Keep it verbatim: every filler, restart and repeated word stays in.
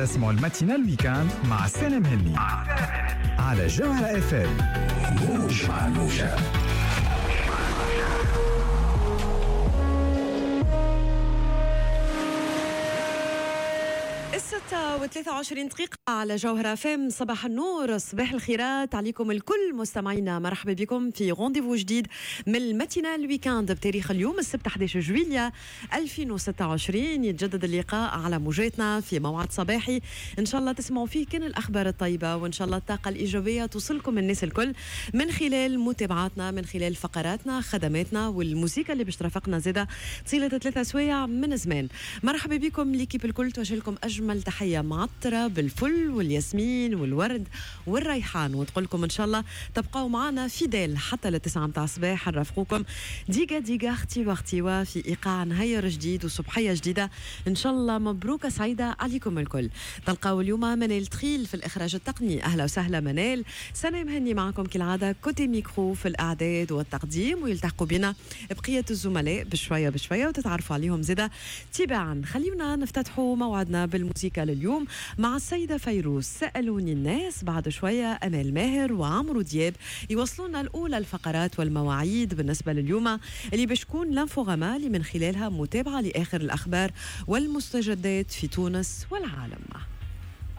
تسمعوا الماتينال ويكاند مع سالم هني على جوهرة اف ام. موج مع الموجة. الستة وثلاثة وعشرين دقيقة على جوهرة فم. صباح النور، صباح الخيرات عليكم الكل مستمعينا. مرحبا بكم في رونديفو جديد من الماتينال ويكاند بتاريخ اليوم السبت أحد عشر جويلية ألفين وستة وعشرين. يتجدد اللقاء على موجاتنا في موعد صباحي إن شاء الله تسمعوا فيه كل الأخبار الطيبة، وإن شاء الله الطاقة الإيجابية توصلكم الناس الكل من خلال متابعاتنا، من خلال فقراتنا، خدماتنا، والموسيقى اللي باش ترافقنا زادة طيلة ثلاثة سوايع من زمان. مرحبا بكم ليكيب الكل، توجهلكم أجمل تحية معطرة بالفل والياسمين والورد والريحان، وتقول لكم إن شاء الله تبقوا معنا فيديل حتى للتسعة متاع الصباح. نرافقوكم ديقة ديقة اختي واختيوا في إيقاع نهار جديد وصبحية جديدة إن شاء الله. مبروكة سعيدة عليكم الكل. تلقاو اليوم منال تخيل في الإخراج التقني. أهلا وسهلا منال. سنة مهني معكم كالعادة كوتي ميكرو في الإعداد والتقديم، ويلتحقوا بنا بقية الزملاء بشوية بشوية وتتعرفوا عليهم زادة تباعا. خلينا نفتتحوا موعدنا بالموسيقى لليوم مع السيدة فيروز. سألوني الناس. بعد شوية أمال ماهر وعمرو دياب يوصلونا الأولى الفقرات والمواعيد بالنسبة لليوم اللي بشكون لانفوغاما اللي من خلالها متابعة لآخر الأخبار والمستجدات في تونس والعالم.